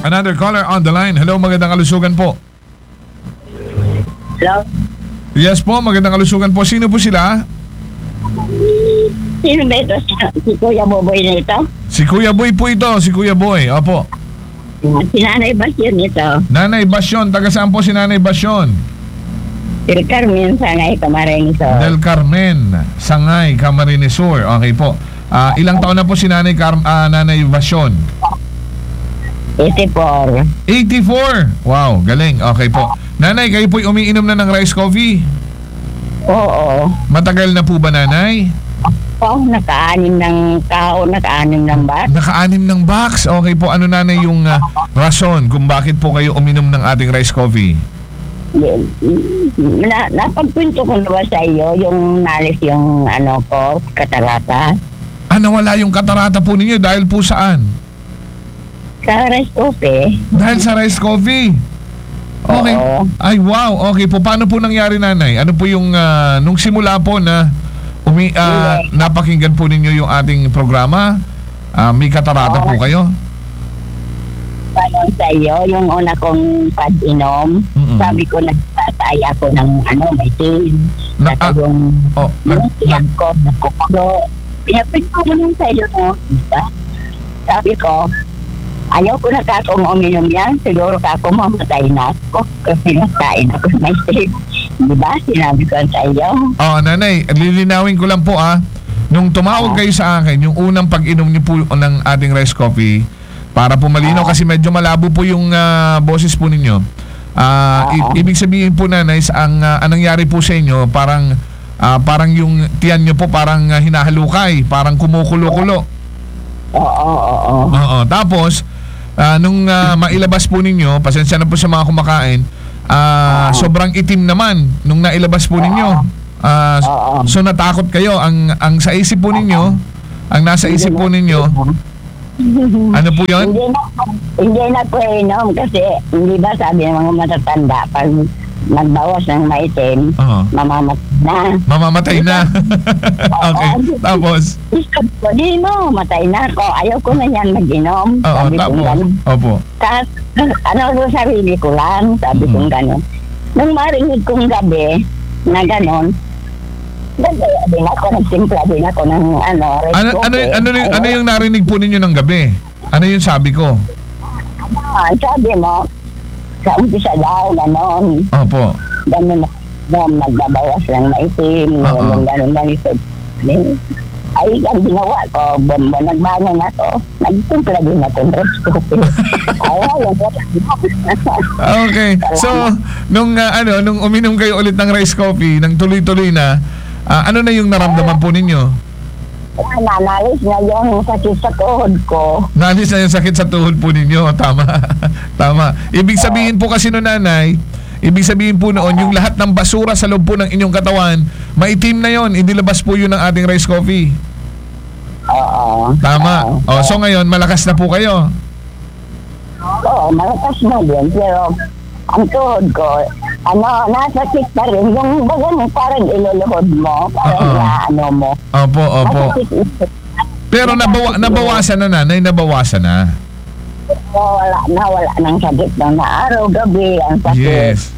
Another caller on the line. Hello, magandang kalusugan po. Hello? Yes po, magandang kalusugan po. Sino po sila? Sino ba ito? Si Kuya Boboy na ito? Si Kuya Boy po ito, si Kuya Boy. Opo. Si Nanay Basyon ito. Nanay Basyon, taga saan po si Nanay Basyon? Si Carmen Sangay Camarines. Del Carmen, Sangay, Camarines Sur. Okay po. Ilang taon na po si Nanay Nanay Basyon? 84. 84. Wow, galing. Okay po. Nanay, kayo po'y umiinom na ng rice coffee? Oo. Matagal na po ba, Nanay? Naka-anim ng bat. Naka-anim ng box. Okay po. Ano, Nanay, yung rason kung bakit po kayo uminom ng ating rice coffee? Napagpunto ko na ba sa iyo yung nalis yung katarata? Nawala yung katarata po ninyo dahil po saan? Sa rice coffee. Dahil sa rice coffee. Okay. Oo. Ay, wow. Okay po. Paano po nangyari, Nanay? Ano po yung nung simula po na napakinggan po ninyo yung ating programa? May katarata po kayo? Paano sa iyo, yung una kong pag-inom, sabi ko nagtatay ako ng may tin. Saka yung tiyak ko, nakukulo. Pinapit ko mo sa iyo, no? Sabi ko, ayaw ko na kakong uminom yan. Siguro kakong mamatay na ako. Kasi nasain ako sa may state. Diba? Sinabi ko sa iyo. Nanay, lilinawin ko lang po nung tumawag kayo sa akin, yung unang pag-inom niyo po ng ating rice coffee, para po malinaw kasi medyo malabo po yung boses po ninyo. Ibig sabihin po, Nanay, anong nangyari po sa inyo, parang yung tiyan nyo po parang hinahalukay, parang kumukulo-kulo. Oo. Tapos, nung mailabas po ninyo, pasensya na po sa mga kumakain, sobrang itim naman nung nailabas po ninyo. So natakot kayo. Ang sa isip po ninyo, ang nasa isip po ninyo, ano po yun? Hindi na po inom kasi hindi ba sabi ng mga matatanda pag nagbawas ng maitim, mamamatay na. Okay, tapos? Hindi mo, matay na ako. Ayaw ko na yan mag-inom. Sabi kong gano'n. Opo. Tapos, sarili ko lang, sabi kong gano'n. Nung marinig kong gabi na gano'n, din ako, nagsimpla din ako ng ano yung narinig po ninyo ng gabi? Ano yung sabi ko? Sabi mo, sa umpisa daw, gano'n. Opo. Gano'n na magbabawas ng maitim, gano'n lang ito. Ay, ang ginawa ko, nagbangon ako, nagsimpla din ako ng Okay. So, nung uminom kayo ulit ng rice coffee, nang tuloy-tuloy na, ano na yung naramdaman po ninyo? Nalis na yung sakit sa tuhod ko. Nalis na yung sakit sa tuhod po ninyo. Tama. Tama. Ibig sabihin po kasi no, Nanay, ibig sabihin po noon, yung lahat ng basura sa loob po ng inyong katawan, maitim na yon, inilabas po yun ng ating rice coffee. Oo. Tama. So ngayon, malakas na po kayo. Oo, malakas na din. Pero ang tuhod ko, nasakit pa rin. Yung baga parang iluluhod mo, parang mo. Opo. Pero nabawasan na, Nanay, nabawasan na. Wala ng sakit ng araw, gabi, ang sakit. Yes.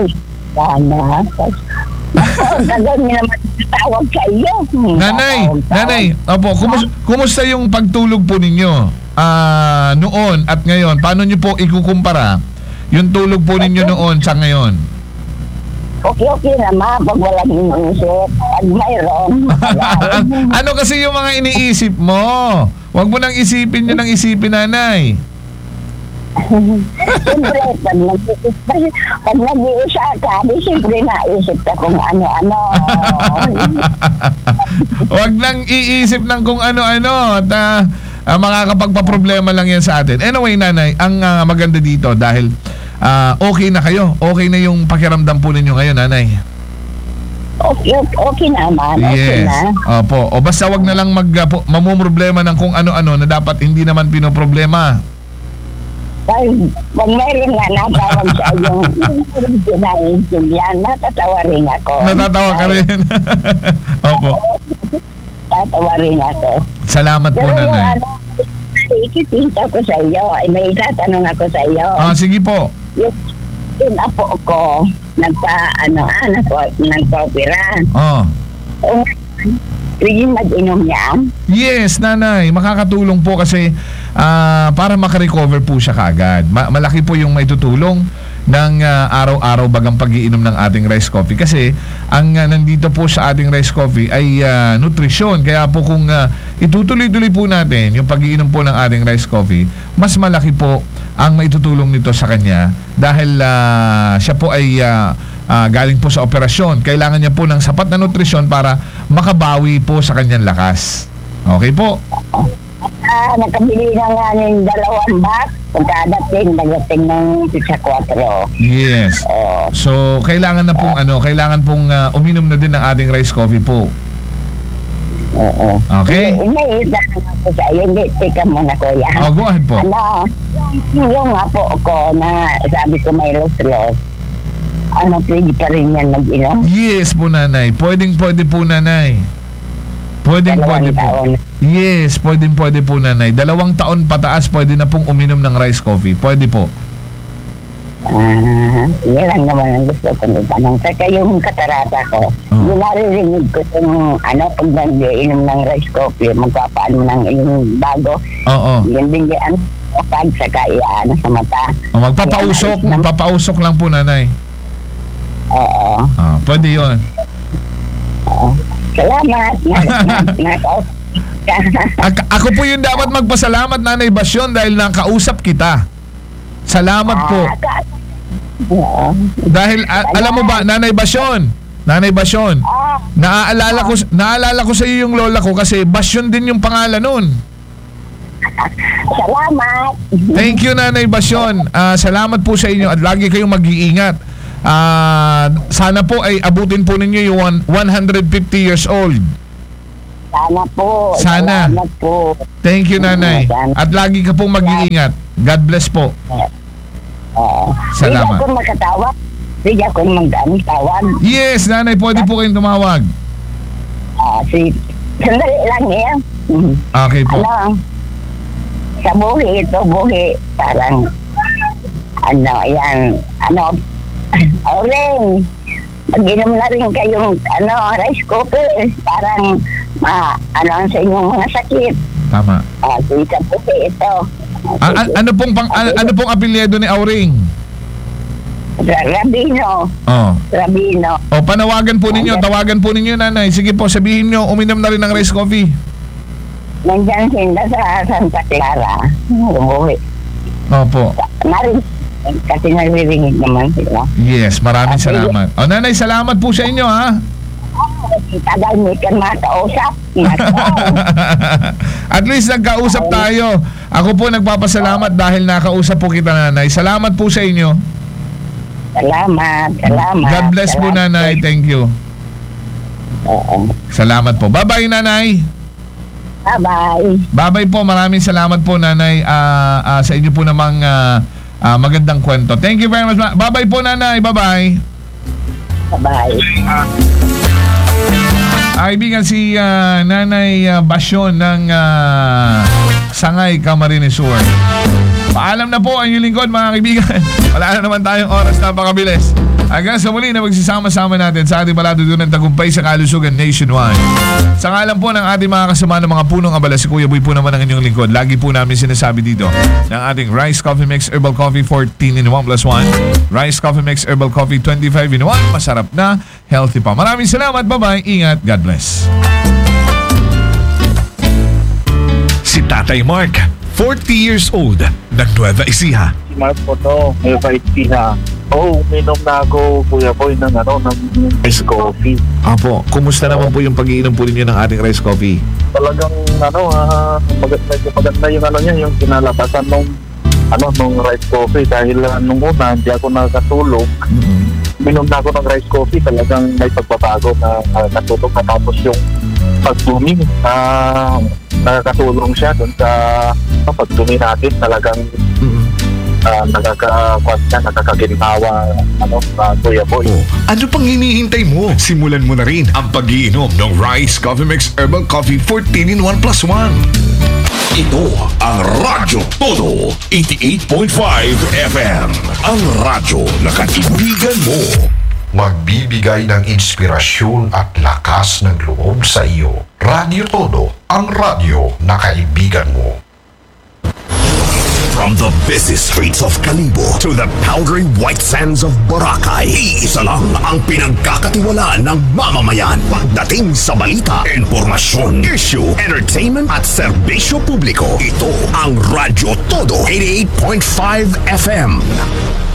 Gagawin naman tawag sa iyo. Nanay, opo, kumusta yung pagtulog po ninyo? Noon at ngayon, paano nyo po ikukumpara yung tulog po ninyo noon sa ngayon? Okay naman pag walang iniisip. Pag mayroon. Ano kasi yung mga iniisip mo? Huwag mo nang isipin yun ng isipin, Nanay. Siyempre, pag nag-iisa ka, siyempre naisip ka kung ano-ano. Huwag nang iisip ng kung ano-ano at makakapagpa-problema lang yan sa atin. Anyway, Nanay, ang maganda dito dahil okay na kayo. Okay na yung pakiramdam po ninyo ngayon, Nanay. Okay naman. Yes. Okay na. Opo. O basta wag na lang mamumroblema ng kung ano-ano na dapat hindi naman pinoproblema. Pag mayroon nga natawag sa yung pinaintindihan, natatawa rin ako. Natatawa ka rin. Opo. Natatawa rin ako. Salamat po, Pero Nanay. ikitinta ko sa iyo. Ay, may itatanong ako sa iyo. Sige po. Yung apo ko, nagpa-opera. Pwede mag-inom niya? Yes, nanay. Makakatulong po kasi para makarecover po siya kaagad. Malaki po yung maitutulong ng araw-araw bagang pag-iinom ng ating rice coffee. Kasi ang nandito po sa ating rice coffee ay nutrisyon. Kaya po kung itutuloy-tuloy po natin yung pag-iinom po ng ating rice coffee, mas malaki po ang maitutulong nito sa kanya dahil siya po ay galing po sa operasyon. Kailangan niya po ng sapat na nutrisyon para makabawi po sa kanyang lakas. Okay po? Nakabili na nga ng 2 box. Pagkadating ng 4. Yes. So, kailangan na pong kailangan pong uminom na din ng ating rice coffee po. Oo. Okay? May itatanong ko sa iyo. Hindi, teka muna kuya. Go ahead po. Yung apo ko na sabi ko may los-los. Pwede pa rin yan mag-inom? Yes po, nanay. Pwede po, nanay. Pwede po. Yes, pwede po, nanay. 2 taon pataas, pwede na pong uminom ng rice coffee. Pwede po. Yan lang naman ang gusto ko itanong. Saka yung katarata ko, yung naririnig ko yung pag nag-inom ng rice coffee, magpapaano ng inyong bago. Yan din yan. Pag saka sa mata. Magpapausok lang po, nanay. Pwede yun. Salamat. Ako po yung dapat magpasalamat, Nanay Basyon, dahil nakausap kita. Salamat po. Dahil alam mo ba, Nanay Basyon, naalala ko sa iyo yung lola ko kasi Basyon din yung pangalan nun. Salamat. Thank you, Nanay Basyon. Salamat po sa inyo at lagi kayong mag-iingat. Sana po ay abutin po ninyo yung 150 years old. Sana po. Sana. Salamat po. Thank you, Nanay. At lagi ka pong mag-iingat. God bless po. Salamat. Hindi ako makatawag. Hindi ako mag-tawag. Yes, Nanay. Pwede po kayong tumawag. Sandali lang yan. Okay po. Sa buhi parang Oren, mag-inom na rin kayong rice coffee. Parang ang sa inyong mga sakit. Tama. Sa puti ito. Ano pong apelyido ni Auring? Rabino. Rabino. Tawagan po ninyo, Nanay. Sige po, sabihin nyo, uminom na rin ng rice coffee. Nandyan sila sa Santa Clara. Umuwi. Opo. Kasi nariringid naman sila. Yes, maraming salamat. Nanay, salamat po sa inyo, ha? Tagal mo ka makausap. At least nagkausap tayo. Ako po nagpapasalamat dahil nakausap po kita, Nanay. Salamat po sa inyo. Salamat. God bless po, Nanay. Thank you. Salamat po. Bye-bye, Nanay. Bye-bye. Bye-bye po. Maraming salamat po, Nanay, sa inyo po namang magandang kwento. Thank you very much. Bye-bye po, Nanay. Bye-bye. Bye-bye. Kaibigan, si Nanay Basyon ng Sangay, Camarines Sur. Paalam na po ang inyong lingkod, mga kaibigan. Wala na naman tayong oras, napakabilis. Hanggang sa muli na magsasama-sama natin sa ating palatuntunan ng tagumpay sa kalusugan nationwide. Sa ngalan po ng ating mga kasama ng mga punong abala, si Kuya Boy po naman ang inyong lingkod. Lagi po namin sinasabi dito ng ating Rice Coffee Mix Herbal Coffee 14 in 1 plus 1. Rice Coffee Mix Herbal Coffee 25 in 1. Masarap na, healthy pa. Maraming salamat. Bye-bye. Ingat. God bless. Si Tatay Mark, 40 years old, ng Nueva Ecija. Si Mark po to, Nueva Ecija. Uminom na ako, Kuya Boy, ng rice coffee. Apo, kumusta naman po yung pag-iinom po ninyo ng ating rice coffee? Talagang medyo maganda yung yung kinalabasan nung rice coffee dahil nung una hindi ako nakatulog. Minom na ako ng rice coffee, talagang may pagbabago na natulog na tapos yung pagdumi nakakatulong siya dun sa pagdumi natin talagang nakakaginhawa Kuya Boy. Ano pang hinihintay mo? Simulan mo na rin ang pag-iinom ng Rice Coffee Mix Herbal Coffee 14 in 1 plus 1. Ito ang Radyo Todo 88.5 FM. Ang radyo na kaibigan mo. Magbibigay ng inspirasyon at lakas ng loob sa iyo. Radyo Todo, ang radyo na kaibigan mo. From the busy streets of Kalibo to the powdery white sands of Boracay, iisa lang ang pinagkakatiwalaan ng mamamayan. Pagdating sa balita, informasyon, issue, entertainment at serbisyo publiko, ito ang Radyo Todo 88.5 FM.